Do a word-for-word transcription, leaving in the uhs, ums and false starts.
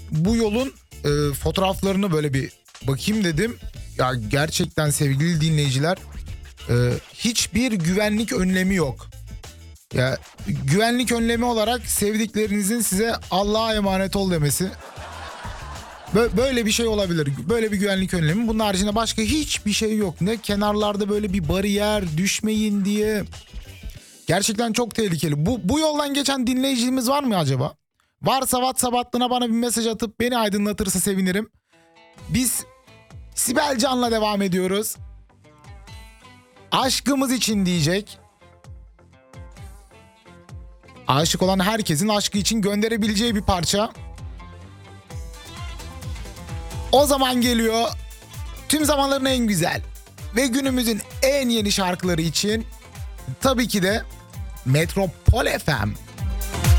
bu yolun e, fotoğraflarını böyle bir bakayım dedim. Ya gerçekten sevgili dinleyiciler, e, hiçbir güvenlik önlemi yok. Ya güvenlik önlemi olarak sevdiklerinizin size Allah'a emanet ol demesi. Böyle bir şey olabilir. Böyle bir güvenlik önlemi. Bunun haricinde başka hiçbir şey yok. Ne kenarlarda böyle bir bariyer, düşmeyin diye. Gerçekten çok tehlikeli. Bu, bu yoldan geçen dinleyicimiz var mı acaba? Varsa WhatsApp hattına bana bir mesaj atıp beni aydınlatırsa sevinirim. Biz Sibel Can'la devam ediyoruz. Aşkımız için diyecek. Aşık olan herkesin aşkı için gönderebileceği bir parça. O zaman geliyor tüm zamanların en güzel ve günümüzün en yeni şarkıları için tabii ki de Metropol F M.